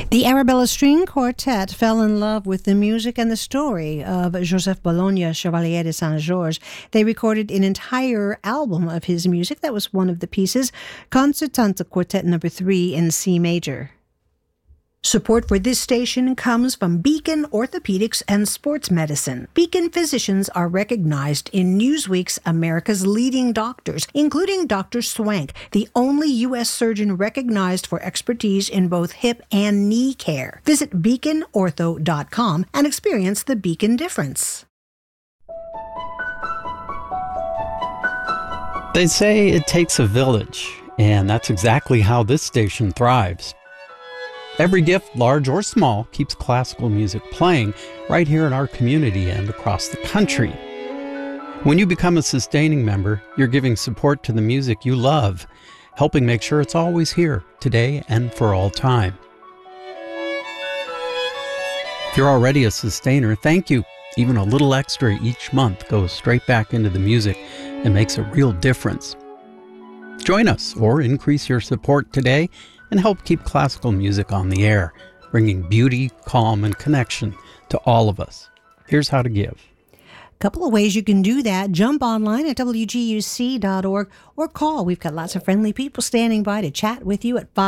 The Arabella String Quartet fell in love with the music and the story of Joseph Bologna, Chevalier de Saint-Georges. They recorded an entire album of his music. That was one of the pieces, Concertante Quartet No. 3 in C major. Support for this station comes from Beacon Orthopedics and Sports Medicine. Beacon physicians are recognized in Newsweek's America's Leading Doctors, including Dr. Swank, the only U.S. surgeon recognized for expertise in both hip and knee care. Visit beaconortho.com and experience the Beacon difference. They say it takes a village, and that's exactly how this station thrives. Every gift, large or small, keeps classical music playing right here in our community and across the country. When you become a sustaining member, you're giving support to the music you love, helping make sure it's always here, today and for all time. If you're already a sustainer, thank you. Even a little extra each month goes straight back into the music and makes a real difference. Join us or increase your support today and help keep classical music on the air, bringing beauty, calm, and connection to all of us. Here's how to give. A couple of ways you can do that. Jump online at wguc.org or call. We've got lots of friendly people standing by to chat with you at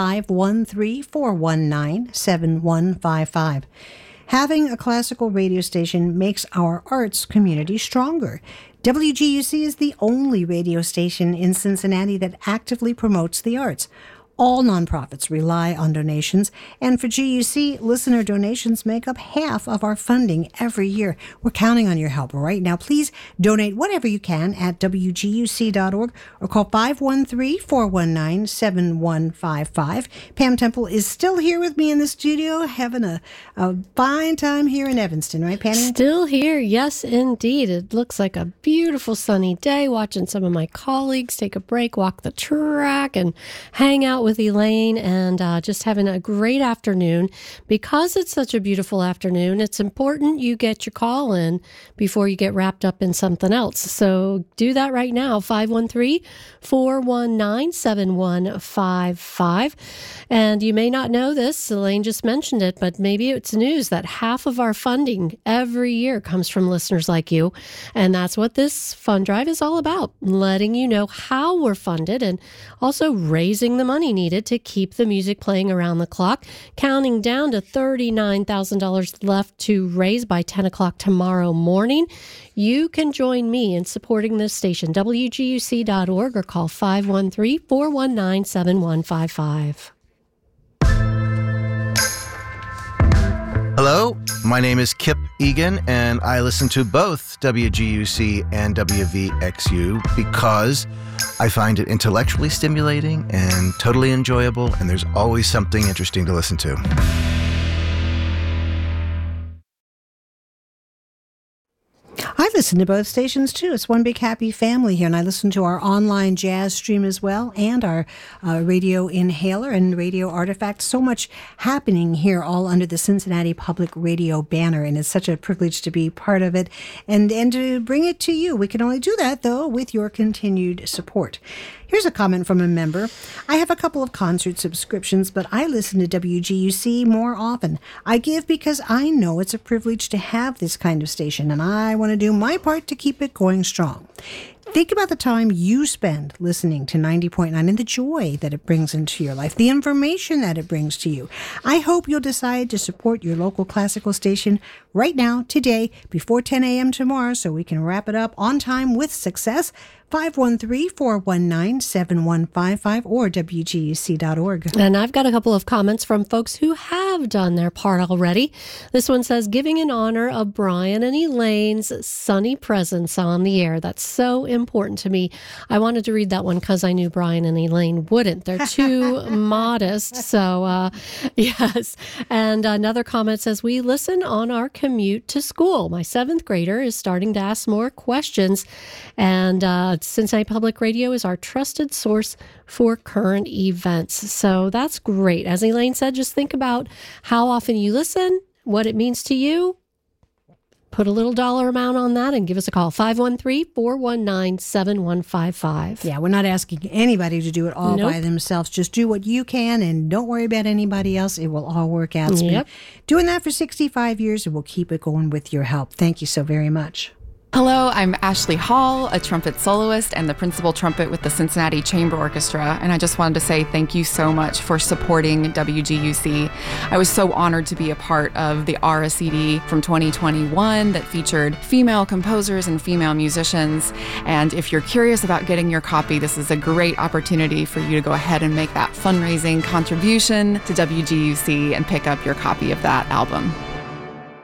513-419-7155. Having a classical radio station makes our arts community stronger. WGUC is the only radio station in Cincinnati that actively promotes the arts. All nonprofits rely on donations, and for GUC, listener donations make up half of our funding every year. We're counting on your help right now. Please donate whatever you can at WGUC.org or call 513-419-7155. Pam Temple is still here with me in the studio, having a fine time here in Evanston, right, Pam? Still here, yes, indeed. It looks like a beautiful sunny day, watching some of my colleagues take a break, walk the track, and hang out with Elaine, and just having a great afternoon. Because it's such a beautiful afternoon, it's important you get your call in before you get wrapped up in something else. So do that right now, 513-419-7155. And you may not know this, Elaine just mentioned it, but maybe it's news that half of our funding every year comes from listeners like you. And that's what this fund drive is all about, letting you know how we're funded and also raising the money needed to keep the music playing around the clock, counting down to $39,000 left to raise by 10 o'clock tomorrow morning. You can join me in supporting this station, WGUC.org, or call 513-419-7155. Hello, my name is Kip Egan, and I listen to both WGUC and WVXU because I find it intellectually stimulating and totally enjoyable, and there's always something interesting to listen to. I listen to both stations, too. It's one big happy family here, and I listen to our online jazz stream as well, and our radio inhaler and radio artifact. So much happening here, all under the Cincinnati Public Radio banner, and it's such a privilege to be part of it and to bring it to you. We can only do that, though, with your continued support. Here's a comment from a member. I have a couple of concert subscriptions, but I listen to WGUC more often. I give because I know it's a privilege to have this kind of station, and I want to do my part to keep it going strong. Think about the time you spend listening to 90.9 and the joy that it brings into your life, the information that it brings to you. I hope you'll decide to support your local classical station right now, today, before 10 a.m. tomorrow, so we can wrap it up on time with success. 513-419-7155 or WGUC.org. And I've got a couple of comments from folks who have done their part already. This one says, giving in honor of Brian and Elaine's sunny presence on the air. That's so important to me. I wanted to read that one because I knew Brian and Elaine wouldn't. They're too modest. So, yes. And another comment says, we listen on our commute to school. My 7th grader is starting to ask more questions, and Cincinnati Public Radio is our trusted source for current events. So that's great. As Elaine said, just think about how often you listen, what it means to you. put a little dollar amount on that and give us a call, 513-419-7155. Yeah, we're not asking anybody to do it all by themselves. Just do what you can and don't worry about anybody else. It will all work out. It's been doing that for 65 years, and we'll keep it going with your help. Thank you so very much. Hello, I'm Ashley Hall, a trumpet soloist and the principal trumpet with the Cincinnati Chamber Orchestra, and I just wanted to say thank you so much for supporting WGUC. I was so honored to be a part of the ARA CD from 2021 that featured female composers and female musicians, and if you're curious about getting your copy, this is a great opportunity for you to go ahead and make that fundraising contribution to WGUC and pick up your copy of that album.